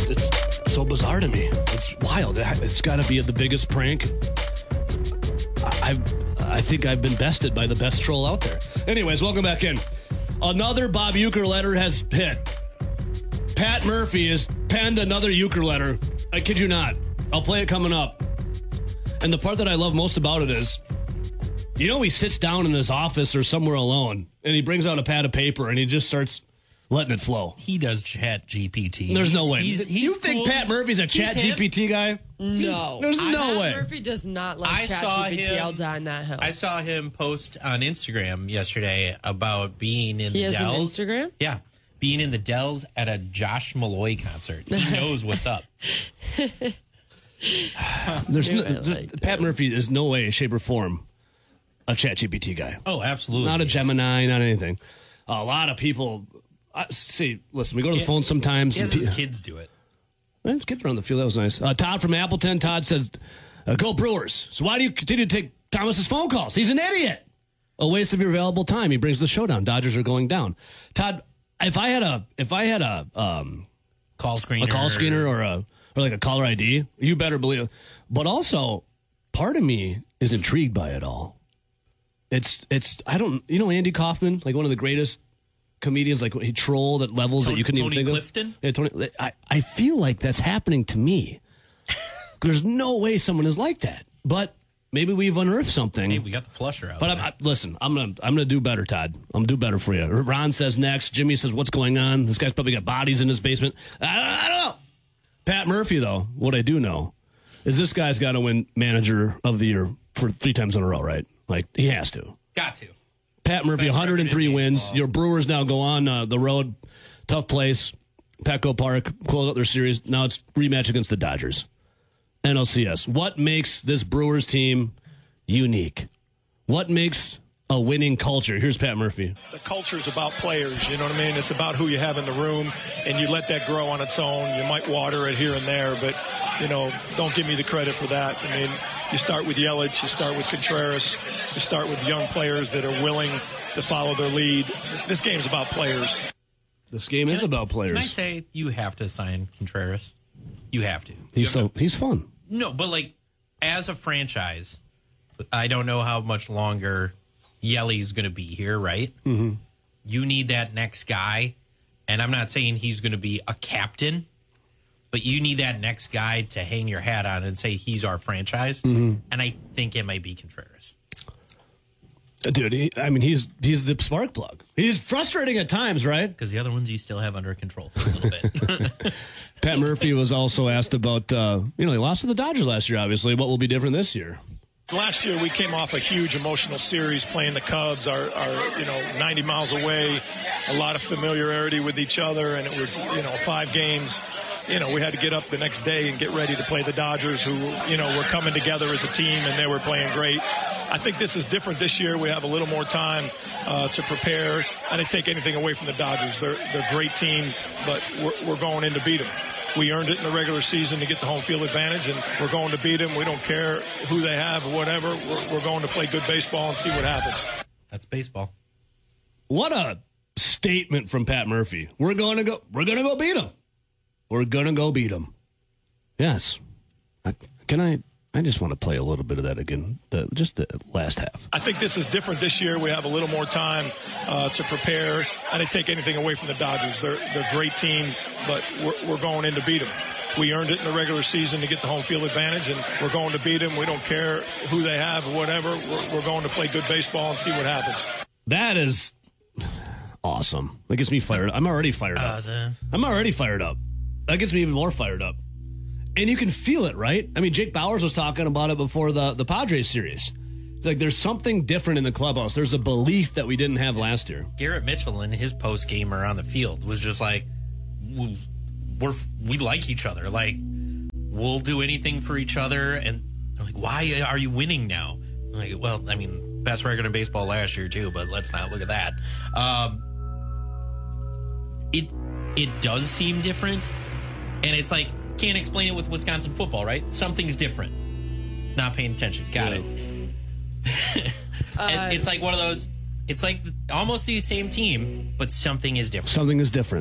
it's so bizarre to me. It's wild. It's got to be the biggest prank. I think I've been bested by the best troll out there. Anyways, welcome back in. Another Bob Uecker letter has hit. Pat Murphy has penned another Uecker letter. I kid you not. I'll play it coming up. And the part that I love most about it is, he sits down in his office or somewhere alone, and he brings out a pad of paper, and he just starts letting it flow. He does Chat GPT. There's no way. He's you cool. think Pat Murphy's a Chat GPT guy? No. There's no way. Pat Murphy does not like Chat GPT. I'll die on that hill. I saw him post on Instagram yesterday about being in the Dells. An Instagram? Yeah. Being in the Dells at a Josh Malloy concert. He knows what's up. Pat Murphy is no way, shape, or form a Chat GPT guy. Oh, absolutely. Not a Gemini, not anything. A lot of people... listen, we go to the phone sometimes. His kids do it. His kids are on the field. That was nice. Todd from Appleton. Todd says, go Brewers. So why do you continue to take Thomas's phone calls? He's an idiot. A waste of your valuable time. He brings the show down. Dodgers are going down. Todd, if I had a call screener or like a caller ID, you better believe it. But also, part of me is intrigued by it all. I don't, Andy Kaufman, like one of the greatest comedians, like he trolled at levels that you couldn't even think Clifton? of. Yeah, Tony. I feel like that's happening to me. There's no way someone is like that. But maybe we've unearthed something. Hey, we got the flusher out. But listen, I'm gonna do better, Todd. I'm gonna do better for you. Ron says next. Jimmy says, what's going on? This guy's probably got bodies in his basement. I don't know. Pat Murphy, though, what I do know is this guy's got to win Manager of the Year for 3 times in a row, right? Like, he has to. Got to. Pat Murphy, 103 wins. Your Brewers now go on the road. Tough place. Petco Park. Close out their series. Now it's rematch against the Dodgers. NLCS. What makes this Brewers team unique? What makes a winning culture? Here's Pat Murphy. The culture's about players, you know what I mean? It's about who you have in the room, and you let that grow on its own. You might water it here and there, but, don't give me the credit for that. I mean, you start with Yelich, you start with Contreras, you start with young players that are willing to follow their lead. This game's about players. This game is about players. Can I say you have to sign Contreras? You have to. He's fun. No, but as a franchise, I don't know how much longer Yelly's going to be here, right? Mm-hmm. You need that next guy, and I'm not saying he's going to be a captain, but you need that next guy to hang your hat on and say he's our franchise, and I think it might be Contreras. Dude, he's the spark plug. He's frustrating at times, right? Because the other ones you still have under control for a little bit. Pat Murphy was also asked about, he lost to the Dodgers last year, obviously. What will be different this year? Last year, we came off a huge emotional series playing the Cubs, our 90 miles away, a lot of familiarity with each other, and it was, 5 games. We had to get up the next day and get ready to play the Dodgers, who, were coming together as a team, and they were playing great. I think this is different this year. We have a little more time to prepare. I didn't take anything away from the Dodgers. They're a great team, but we're going in to beat them. We earned it in the regular season to get the home field advantage, and we're going to beat them. We don't care who they have or whatever. We're going to play good baseball and see what happens. That's baseball. What a statement from Pat Murphy. We're going to go beat them. We're going to go beat them. Yes. I just want to play a little bit of that again, just the last half. I think this is different this year. We have a little more time to prepare. I didn't take anything away from the Dodgers. They're a great team, but we're going in to beat them. We earned it in the regular season to get the home field advantage, and we're going to beat them. We don't care who they have or whatever. We're going to play good baseball and see what happens. That is awesome. That gets me fired up. I'm already fired up. That gets me even more fired up. And you can feel it, right? I mean, Jake Bowers was talking about it before the Padres series. It's like there's something different in the clubhouse. There's a belief that we didn't have last year. Garrett Mitchell in his post game or on the field was just like, we like each other. Like, we'll do anything for each other. And I'm like, why are you winning now? I'm like, well, I mean, best record in baseball last year too, but let's not look at that. It does seem different, and it's like, can't explain it with Wisconsin football, right? Something's different. Not paying attention. Got it. And it's like one of those, it's like almost the same team, but something is different. Something is different.